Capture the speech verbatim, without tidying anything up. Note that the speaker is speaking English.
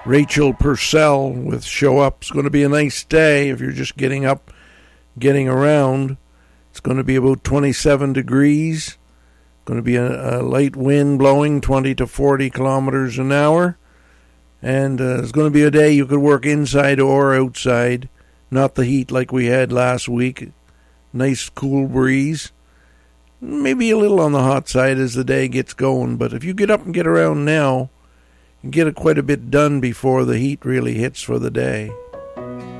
Rachel Purcell with Show Up. It's going to be a nice day if you're just getting up, getting around. It's going to be about twenty-seven degrees. Going to be a, a light wind blowing twenty to forty kilometers an hour. And uh, it's going to be a day you could work inside or outside. Not the heat like we had last week. Nice cool breeze. Maybe a little on the hot side as the day gets going. But if you get up and get around now, you can get quite a bit done before the heat really hits for the day.